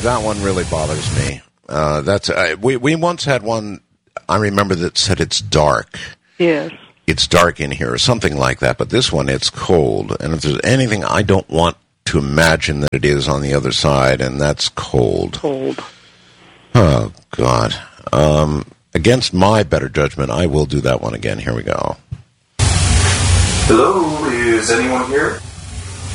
that one really bothers me. We once had one, I remember, that said it's dark. Yes. It's dark in here, or something like that. But this one, it's cold. And if there's anything, I don't want to imagine that it is on the other side, and that's cold. Cold. Oh, God. Against my better judgment, I will do that one again. Here we go. Hello, is anyone here?